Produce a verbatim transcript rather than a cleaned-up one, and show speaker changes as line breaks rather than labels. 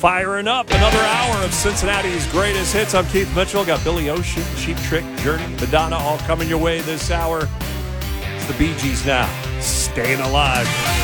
Firing up another hour of Cincinnati's greatest hits. I'm Keith Mitchell. Got Billy Ocean, Cheap Trick, Journey, Madonna all coming your way this hour. It's the Bee Gees now. Staying alive.